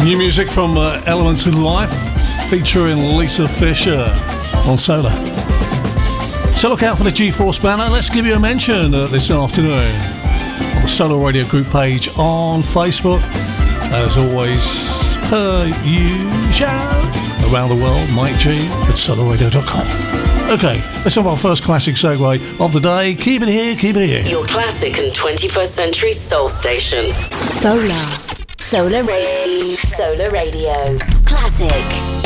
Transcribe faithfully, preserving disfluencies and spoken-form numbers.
New music from uh, Elements in Life featuring Lisa Fisher on Solar. So look out for the G-Force banner. Let's give you a mention uh, this afternoon on the Solar Radio group page on Facebook. As always, per usual, around the world, Mike G at solar radio dot com. Okay, let's have our first classic segue of the day. Keep it here, keep it here. Your classic and twenty-first century soul station. Solar. Solar Radio. Solar Radio. Classic.